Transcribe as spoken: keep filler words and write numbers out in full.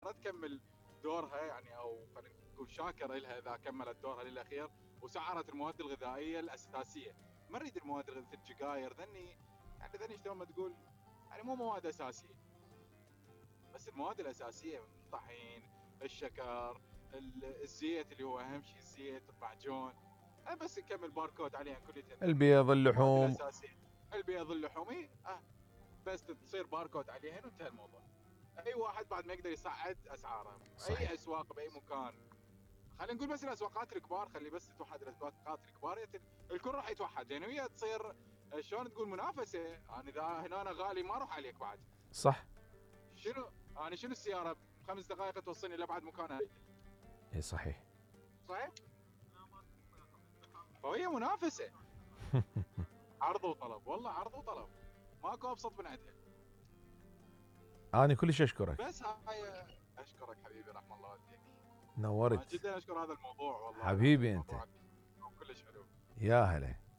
ما تكمل دورها يعني، او خلينا نقول شاكر لها اذا كملت دورها للاخير وسعرت المواد الغذائيه الاساسيه. ما نريد المواد الغذائيه السجاير ذني، يعني ذني شلون ما تقول، يعني مو مواد اساسيه. بس المواد الاساسيه من الطحين، الشكر، الزيت اللي هو اهم شيء، الزيت، المعجون، أه بس نكمل باركود عليها كليتها. البيض، المواد اللحوم. الاساسيه، البيض، اللحوم، اه بس تصير باركود عليهن وانتهى الموضوع. اي واحد بعد ما يقدر يصعد اسعاره، اي صحيح. اسواق باي مكان. خلينا نقول بس الاسواقات الكبار، خلي بس توحد الاسواقات الكبار، يت- الكل راح يتوحد، لان هي تصير شلون تقول منافسه. انا اذا هنا أنا غالي ما اروح عليك بعد. صح. شنو انا شنو السياره بخمس دقائق توصلني لابعد مكان اريده؟ اي صحيح. صحيح. فهي منافسه، عرض وطلب، والله عرض وطلب، ماكو ابسط من عندها. انا كلش اشكرك. بس هاي. اشكرك حبيبي، رحم الله والديك. نورت جدا اشكر هذا الموضوع، والله حبيبي انت. موضوع كلش حلو. يا هلا.